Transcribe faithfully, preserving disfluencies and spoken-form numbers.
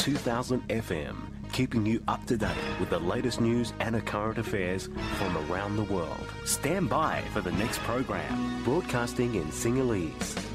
two thousand F M, keeping you up to date with the latest news and current affairs from around the world. Stand by for the next program, broadcasting in Sinhalese.